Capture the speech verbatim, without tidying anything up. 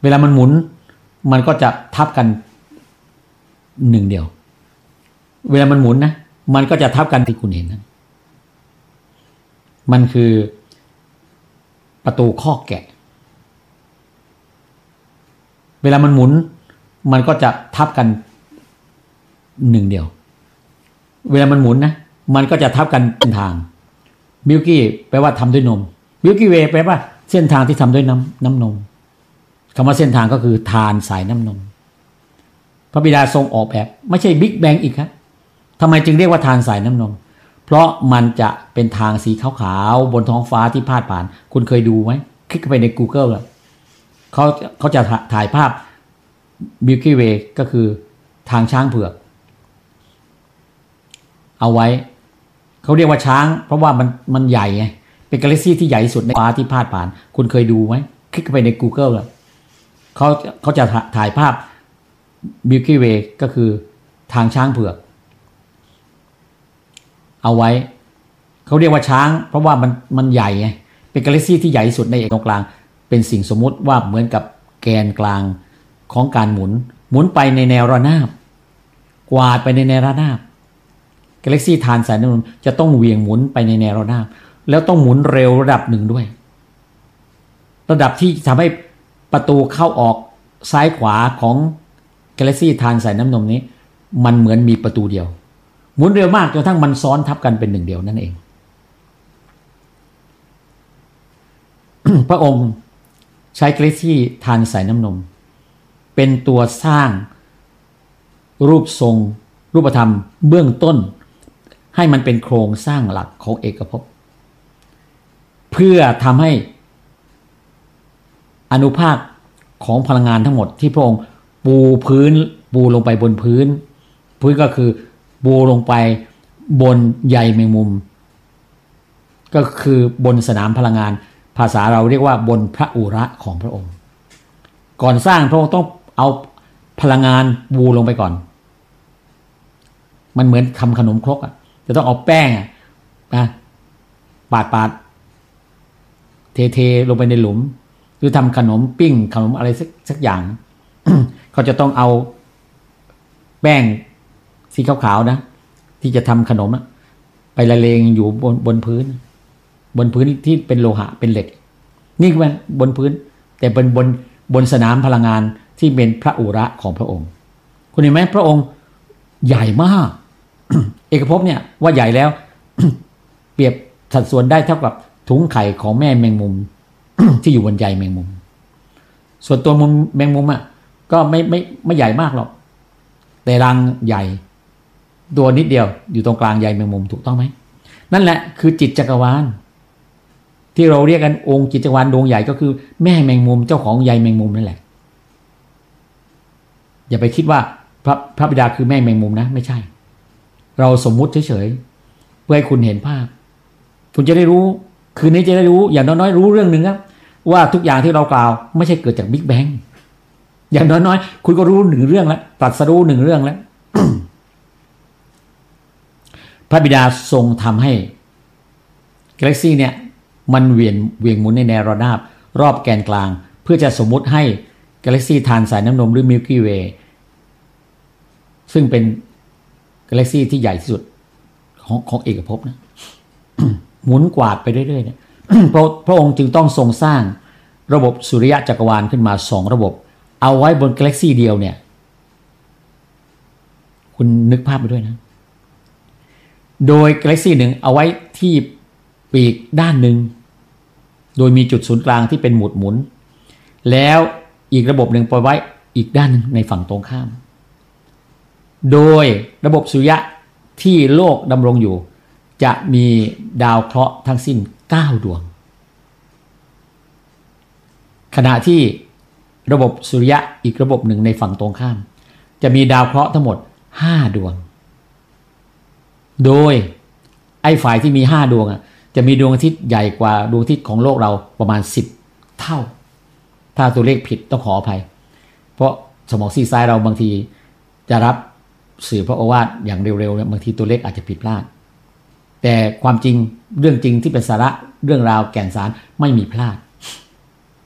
เวลามันหมุนมันก็จะทับกันหนึ่งเดียวเวลามันหมุนนะมันก็จะทับกันที่คุณเห็นนะมันคือประตูคอกแกะเวลามันหมุนมันก็จะทับกันหนึ่งเดียวเวลามันหมุนนะมันก็จะทับกันเป็นทางมิลกี้แปลว่าทำด้วยนมมิลกี้เวย์แปลว่าเส้นทางที่ทำด้วยน้ำน้ำนมคำว่าเส้นทางก็คือทานสายน้ำนมพระบิดาทรงออกแบบไม่ใช่บิ๊กแบงอีกครับทำไมจึงเรียกว่าทานสายน้ำนมเพราะมันจะเป็นทางสีขาวๆบนท้องฟ้าที่พาดผ่านคุณเคยดูไหมคลิกเข้าไปใน Google แล้วเขาเขาจะถ่ายภาพ Milky Way ก็คือทางช้างเผือกเอาไว้เขาเรียกว่าช้างเพราะว่ามันมันใหญ่ไงเป็นกาแล็กซี่ที่ใหญ่ที่สุดในฟ้าที่พาดผ่านคุณเคยดูไหมคลิกเข้าไปใน Google แล้วเขาเขาจะถ่ายภาพ Milky Way ก็คือทางช้างเผือกเอาไว้เขาเรียกว่าช้างเพราะว่ามันมันใหญ่ไงเป็นกาแล็กซี่ที่ใหญ่ที่สุดในตรงกลางเป็นสิ่งสมมุติว่าเหมือนกับแกนกลางของการหมุนหมุนไปในแนวระนาบกวาดไปในแนวระนาบกาแล็กซี่ทานสายน้ำนมจะต้องเหวี่ยงหมุนไปในแนวระนาบแล้วต้องหมุนเร็วระดับหนึ่งด้วยระดับที่ทำให้ประตูเข้าออกซ้ายขวาของกาแล็กซี่ทานสายน้ำนมนี้มันเหมือนมีประตูเดียวหมุนเร็วมากจนกระทั่งมันซ้อนทับกันเป็นหนึ่งเดียวนั่นเอง พระองค์ใช้กาแล็กซี่ทานสายน้ำนมเป็นตัวสร้างรูปทรงรูปธรรมเบื้องต้นให้มันเป็นโครงสร้างหลักของเอกภพเพื่อทำให้อนุภาคของพลังงานทั้งหมดที่พระองค์ปูพื้นปูลงไปบนพื้นพื้นก็คือปูลงไปบนใยแมงมุมก็คือบนสนามพลังงานภาษาเราเรียกว่าบนพระอุระของพระองค์ก่อนสร้างพระองค์ต้องเอาพลังงานปูลงไปก่อนมันเหมือนทำขนมครกอ่ะจะต้องเอาแป้งนะปาดปาดเทเทลงไปในหลุมหรือทำขนมปิ้งขนมอะไรสักสักอย่าง เขาจะต้องเอาแป้งสีขาวๆนะที่จะทำขนมไปละเลงอยู่บนบนพื้นบนพื้นที่เป็นโลหะเป็นเหล็กนี่คือบนพื้นแต่บนบนบนสนามพลังงานที่เป็นพระอุระของพระองค์คุณเห็นไหมพระองค์ใหญ่มาก เอกภพเนี่ยว่าใหญ่แล้ว เปรียบสัดส่วนได้เท่ากับถุงไข่ของแม่แมงมุม ที่อยู่บนใยแมงมุมส่วนตัวมุมแมงมุมอ่ะก็ไม่ไม่ไม่ใหญ่มากหรอกแต่รังใหญ่ตัวนิดเดียวอยู่ตรงกลางใยแมงมุมถูกต้องไหมนั่นแหละคือจิตจักรวาลที่เราเรียกกันองค์จิตจักรวาลดวงใหญ่ก็คือแม่แมงมุมเจ้าของใยแมงมุมนั่นแหละอย่าไปคิดว่าพระพระบิดาคือแม่แมงมุมนะไม่ใช่เราสมมุติเฉยๆเพื่อให้คุณเห็นภาพคุณจะได้รู้คืนนี้จะได้รู้อย่างน้อยๆรู้เรื่องหนึ่งครับว่าทุกอย่างที่เรากล่าวไม่ใช่เกิดจากบิ๊กแบงอย่างน้อยๆคุณก็รู้หนึ่งเรื่องแล้วตรัสรู้หนึ่งเรื่องแล้ว พระบิดาทรงทำให้กาแล็กซี่เนี่ยมันเวียนเวียงหมุนในแนวระนาบรอบแกนกลางเพื่อจะสมมุติให้กาแล็กซี่ทานสายน้ำนมหรือ Milky Way ซึ่งเป็นกาแล็กซี่ที่ใหญ่ที่สุดของของเอกภพนะ หมุนกวาดไปเรื่อยๆเนี่ย พระพระองค์จึงต้องทรงสร้างระบบสุริยะจักรวาลขึ้นมาสองระบบเอาไว้บนกาแล็กซี่เดียวเนี่ยคุณนึกภาพไปด้วยนะโดยกาแล็กซี่หนึ่งเอาไว้ที่ปีกด้านหนึ่งโดยมีจุดศูนย์กลางที่เป็นหมุดหมุนแล้วอีกระบบหนึ่งปล่อยไว้อีกด้านหนึ่งในฝั่งตรงข้ามโดยระบบสุริยะที่โลกดำรงอยู่จะมีดาวเคราะห์ทั้งสิ้นเก้าดวงขณะที่ระบบสุริยะอีกระบบหนึ่งในฝั่งตรงข้ามจะมีดาวเคราะห์ทั้งหมดห้าดวงโดยไอ้ฝ่ายที่มีห้าดวงอ่ะจะมีดวงอาทิตย์ใหญ่กว่าดวงอาทิตย์ของโลกเราประมาณสิบเท่าถ้าตัวเลขผิดต้องขออภัยเพราะสมองซีกซ้ายเราบางทีจะรับสื่อพระโอวาทอย่างเร็วๆเนี่ยบางทีตัวเลขอาจจะผิดพลาดแต่ความจริงเรื่องจริงที่เป็นสาระเรื่องราวแก่นสารไม่มีพลาด